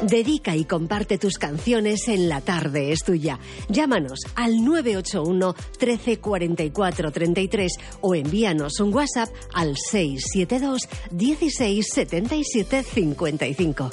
Dedica y comparte tus canciones en La Tarde es Tuya. Llámanos al 981 13 44 33 o envíanos un WhatsApp al 672 16 77 55.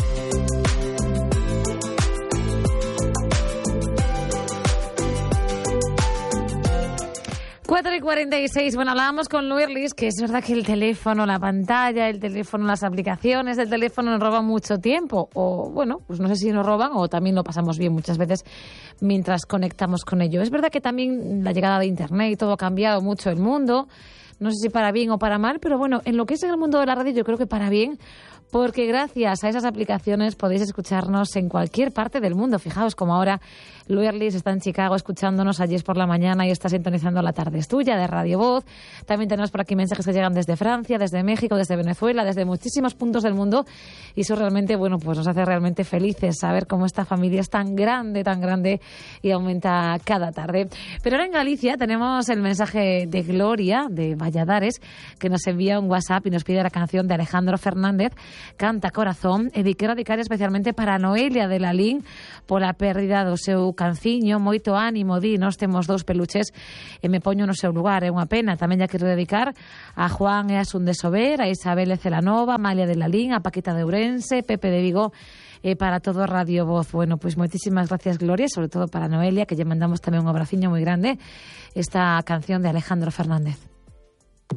4:46. Bueno, hablábamos con Luis, que es verdad que el teléfono, la pantalla, el teléfono, las aplicaciones del teléfono nos roban mucho tiempo. O, bueno, pues no sé si nos roban o también lo pasamos bien muchas veces mientras conectamos con ello. Es verdad que también la llegada de Internet y todo ha cambiado mucho el mundo. No sé si para bien o para mal, pero bueno, en lo que es el mundo de la radio yo creo que para bien, porque gracias a esas aplicaciones podéis escucharnos en cualquier parte del mundo. Fijaos como ahora Luis está en Chicago escuchándonos, allí es por la mañana y está sintonizando La Tarde es Tuya de Radio Voz. También tenemos por aquí mensajes que llegan desde Francia, desde México, desde Venezuela, desde muchísimos puntos del mundo, y eso realmente, bueno, pues nos hace realmente felices saber cómo esta familia es tan grande y aumenta cada tarde. Pero ahora en Galicia tenemos el mensaje de Gloria de Valladares, que nos envía un WhatsApp y nos pide la canción de Alejandro Fernández, Canta Corazón, e quero dedicar especialmente para Noelia de Lalín pola pérdida do seu canciño. Moito ánimo, di, nós temos 2 peluches e me poño no seu lugar, é unha pena. Tamén ya quero dedicar a Juan e a Sun de Sober, a Isabel de Celanova, a Amalia de Lalín, a Paquita de Ourense, Pepe de Vigo, para todo Radio Voz. Bueno, pues moitísimas gracias, Gloria, sobre todo para Noelia, que lle mandamos tamén un abraciño moi grande, esta canción de Alejandro Fernández.